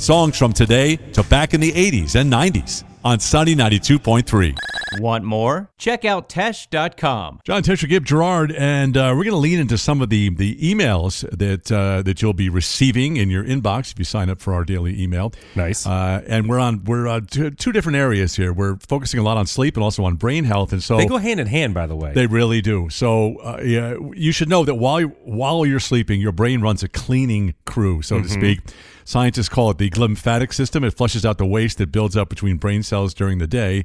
Songs from today to back in the 80s and 90s on Sunny 92.3. Want more? Check out Tesh.com. John Tesh, Gibb Gerard, and we're going to lean into some of the emails that you'll be receiving in your inbox if you sign up for our daily email. Nice. And we're on two different areas here. We're focusing a lot on sleep and also on brain health, and so they go hand in hand, by the way. They really do. So you should know that while you're sleeping, your brain runs a cleaning crew, so to speak. Scientists call it the glymphatic system. It flushes out the waste that builds up between brain cells during the day.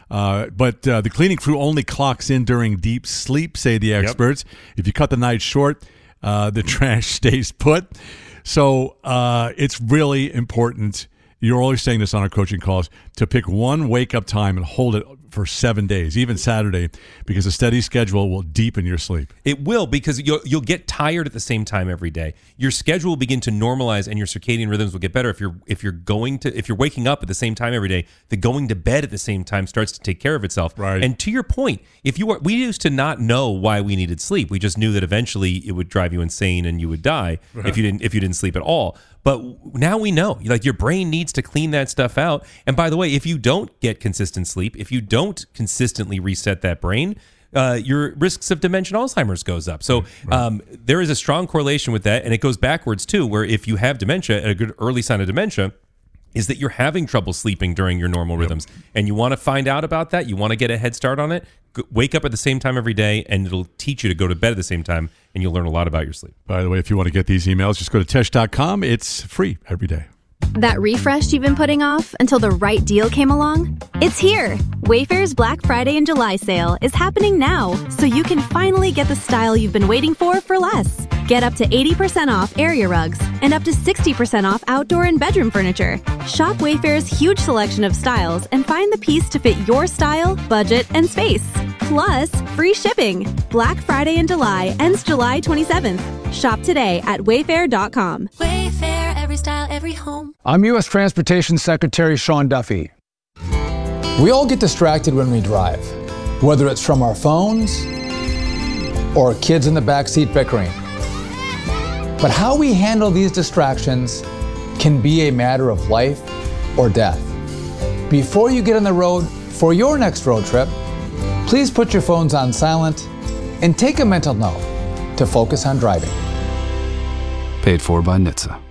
But the cleaning crew only clocks in during deep sleep, say the experts. Yep. If you cut the night short, the trash stays put. So it's really important. You're always saying this on our coaching calls, to pick one wake-up time and hold it for 7 days, even Saturday, because a steady schedule will deepen your sleep. It will, because you'll get tired at the same time every day. Your schedule will begin to normalize, and your circadian rhythms will get better. If you're waking up at the same time every day, the going to bed at the same time starts to take care of itself. Right. And to your point, we used to not know why we needed sleep. We just knew that eventually it would drive you insane and you would die if you didn't sleep at all. But now we know, like, your brain needs to clean that stuff out. And by the way, if you don't get consistent sleep, if you don't consistently reset that brain, your risks of dementia and Alzheimer's goes up. So there is a strong correlation with that. And it goes backwards too, where if you have dementia, a good early sign of dementia is that you're having trouble sleeping during your normal rhythms. And you want to find out about that. You want to get a head start on it. Wake up at the same time every day, and it'll teach you to go to bed at the same time, and you'll learn a lot about your sleep. By the way, if you want to get these emails, just go to Tesh.com. It's free every day. That refresh you've been putting off until the right deal came along? It's here! Wayfair's Black Friday and July sale is happening now, so you can finally get the style you've been waiting for less. Get up to 80% off area rugs and up to 60% off outdoor and bedroom furniture. Shop Wayfair's huge selection of styles and find the piece to fit your style, budget, and space. Plus, free shipping. Black Friday in July ends July 27th. Shop today at wayfair.com. Wayfair, every style, every home. I'm U.S. Transportation Secretary Sean Duffy. We all get distracted when we drive, whether it's from our phones or kids in the backseat bickering. But how we handle these distractions can be a matter of life or death. Before you get on the road for your next road trip, please put your phones on silent and take a mental note to focus on driving. Paid for by NHTSA.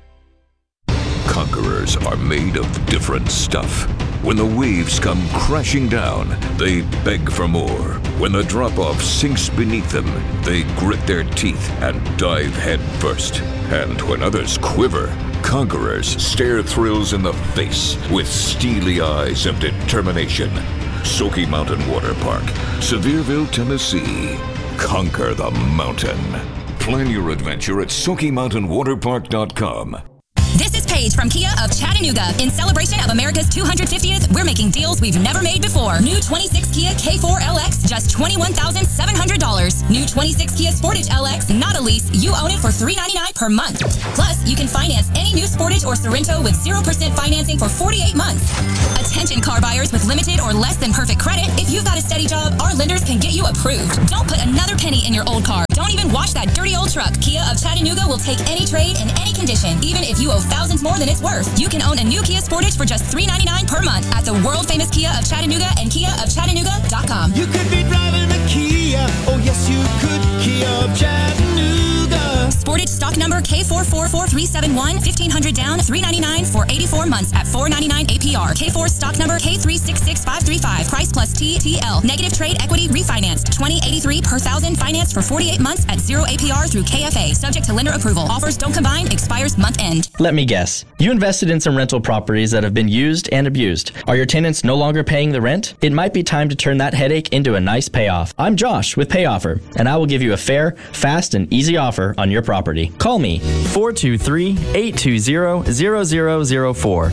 Conquerors are made of different stuff. When the waves come crashing down, they beg for more. When the drop-off sinks beneath them, they grit their teeth and dive head first. And when others quiver, conquerors stare thrills in the face with steely eyes of determination. Smoky Mountain Water Park, Sevierville, Tennessee. Conquer the mountain. Plan your adventure at SmokyMountainWaterPark.com. This is Paige from Kia of Chattanooga. In celebration of America's 250th, we're making deals we've never made before. New 26 Kia K4 LX, just $21,700. New 26 Kia Sportage LX, not a lease. You own it for $399 per month. Plus, you can finance any new Sportage or Sorento with 0% financing for 48 months. Attention car buyers with limited or less than perfect credit. If you've got a steady job, our lenders can get you approved. Don't put another penny in your old car. Don't even wash that dirty old truck. Kia of Chattanooga will take any trade in any condition, even if you owe thousands more than it's worth. You can own a new Kia Sportage for just $399 per month at the world-famous Kia of Chattanooga and KiaofChattanooga.com. You could be driving a Kia. Oh, yes, you could. Kia of Chattanooga. Sportage stock number K444371, $1,500 down, $399 for 84 months at $499 APR. K4 stock number K366535, price plus TTL. Negative trade equity refinanced, $2083 per thousand, financed for 48 months at 0 APR through KFA. Subject to lender approval. Offers don't combine, expires month end. Let me guess. You invested in some rental properties that have been used and abused. Are your tenants no longer paying the rent? It might be time to turn that headache into a nice payoff. I'm Josh with PayOffer, and I will give you a fair, fast, and easy offer on your property. Call me 423-820-0004.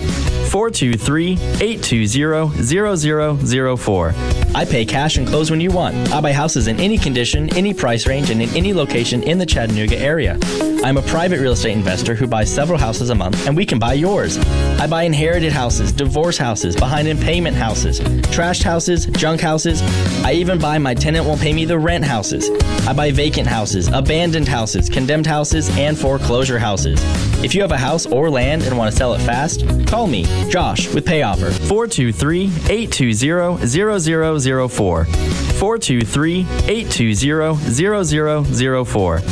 423-820-0004. I pay cash and close when you want. I buy houses in any condition, any price range, and in any location in the Chattanooga area. I'm a private real estate investor who buys several houses a month, and we can buy yours. I buy inherited houses, divorce houses, behind in payment houses, trashed houses, junk houses. I even buy my tenant won't pay me the rent houses. I buy vacant houses, abandoned houses, houses, condemned houses, and foreclosure houses. If you have a house or land and want to sell it fast, call me, Josh, with Pay Offer, 423-820-0004. 423-820-0004.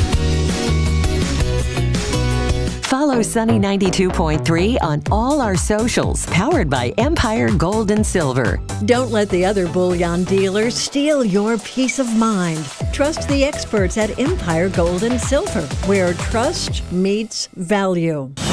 Follow Sunny 92.3 on all our socials, powered by Empire Gold and Silver. Don't let the other bullion dealers steal your peace of mind. Trust the experts at Empire Gold and Silver, where trust meets value.